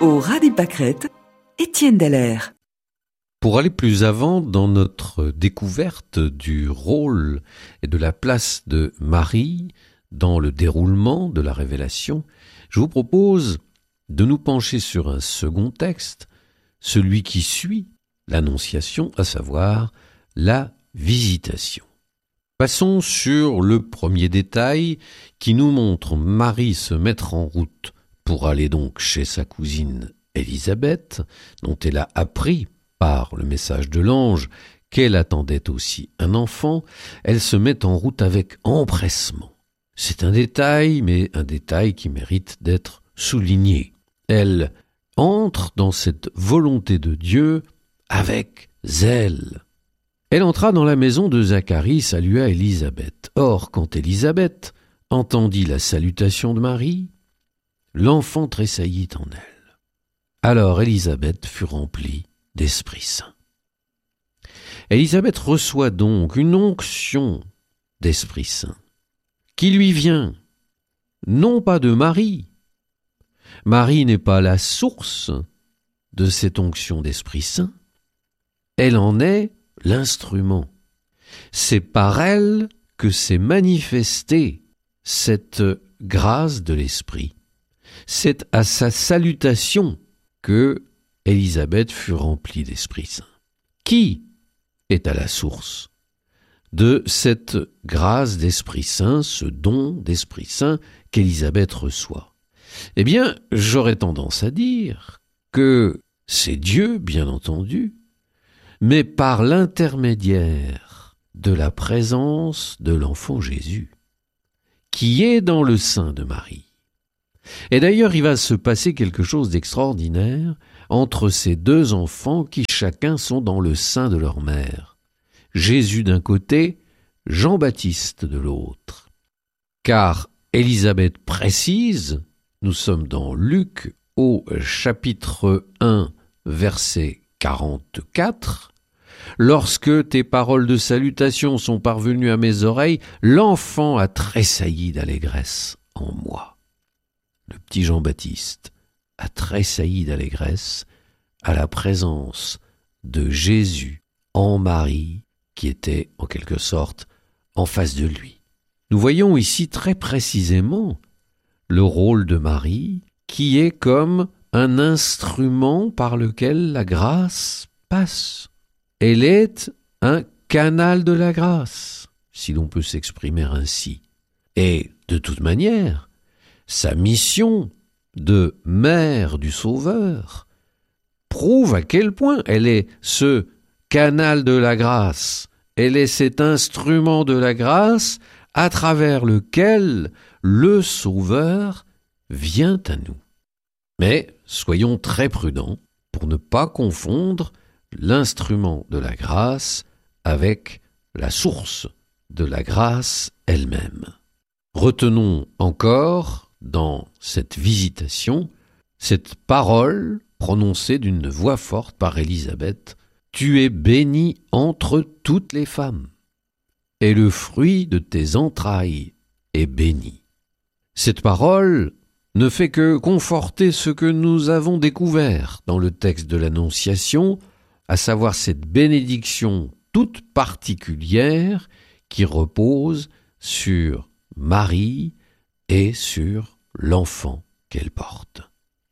Au ras des pâquerettes, Étienne Dallaire. Pour aller plus avant dans notre découverte du rôle et de la place de Marie dans le déroulement de la révélation, je vous propose de nous pencher sur un second texte, celui qui suit l'Annonciation, à savoir la visitation. Passons sur le premier détail qui nous montre Marie se mettre en route pour aller donc chez sa cousine Élisabeth, dont elle a appris par le message de l'ange qu'elle attendait aussi un enfant. Elle se met en route avec empressement. C'est un détail, mais un détail qui mérite d'être souligné. Elle entre dans cette volonté de Dieu avec zèle. Elle entra dans la maison de Zacharie, salua Élisabeth. Or, quand Élisabeth entendit la salutation de Marie, l'enfant tressaillit en elle. Alors Élisabeth fut remplie d'Esprit Saint. Élisabeth reçoit donc une onction d'Esprit Saint qui lui vient non pas de Marie. Marie n'est pas la source de cette onction d'Esprit Saint. Elle en est l'instrument. C'est par elle que s'est manifestée cette grâce de l'Esprit. C'est à sa salutation que Élisabeth fut remplie d'Esprit Saint. Qui est à la source de cette grâce d'Esprit Saint, ce don d'Esprit Saint qu'Élisabeth reçoit? Eh bien, j'aurais tendance à dire que c'est Dieu, bien entendu, mais par l'intermédiaire de la présence de l'enfant Jésus, qui est dans le sein de Marie. Et d'ailleurs, il va se passer quelque chose d'extraordinaire entre ces deux enfants qui chacun sont dans le sein de leur mère. Jésus d'un côté, Jean-Baptiste de l'autre. Car Élisabeth précise, nous sommes dans Luc au chapitre 1, verset 44, « Lorsque tes paroles de salutation sont parvenues à mes oreilles, l'enfant a tressailli d'allégresse en moi. » Le petit Jean-Baptiste a tressailli d'allégresse à la présence de Jésus en Marie, qui était en quelque sorte en face de lui. Nous voyons ici très précisément le rôle de Marie, qui est comme un instrument par lequel la grâce passe. Elle est un canal de la grâce, si l'on peut s'exprimer ainsi. Et de toute manière, sa mission de mère du Sauveur prouve à quel point elle est ce canal de la grâce, elle est cet instrument de la grâce à travers lequel le Sauveur vient à nous. Mais soyons très prudents pour ne pas confondre l'instrument de la grâce avec la source de la grâce elle-même. Retenons encore dans cette visitation cette parole prononcée d'une voix forte par Élisabeth: « Tu es bénie entre toutes les femmes, et le fruit de tes entrailles est béni. » Cette parole ne fait que conforter ce que nous avons découvert dans le texte de l'Annonciation, à savoir cette bénédiction toute particulière qui repose sur Marie et sur l'enfant qu'elle porte.